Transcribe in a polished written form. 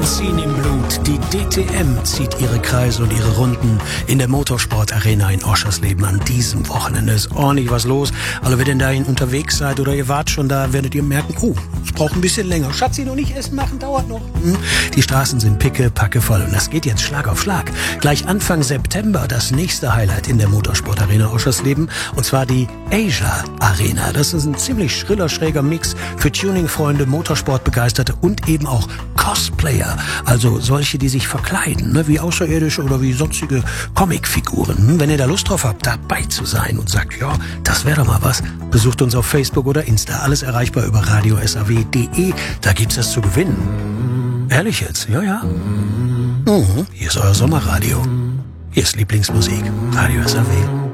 Benzin im Blut. Die DTM zieht ihre Kreise und ihre Runden in der Motorsport-Arena in Oschersleben an diesem Wochenende. Ist ordentlich was los. Also wenn ihr dahin unterwegs seid oder ihr wart schon da, werdet ihr merken, oh, ich brauche ein bisschen länger. Schatzi, noch nicht essen machen, dauert noch. Die Straßen sind picke voll und das geht jetzt Schlag auf Schlag. Gleich Anfang September das nächste Highlight in der Motorsport-Arena Oschersleben, und zwar die Asia Arena. Das ist ein ziemlich schriller, schräger Mix für Tuning-Freunde, Motorsportbegeisterte und eben auch Cosplayer, also solche, die sich verkleiden, ne, wie Außerirdische oder wie sonstige Comicfiguren. Wenn ihr da Lust drauf habt, dabei zu sein und sagt, ja, das wäre doch mal was, besucht uns auf Facebook oder Insta. Alles erreichbar über radiosaw.de. Da gibt's das zu gewinnen. Ehrlich jetzt? Ja. Hier ist euer Sommerradio. Hier ist Lieblingsmusik. Radio SAW.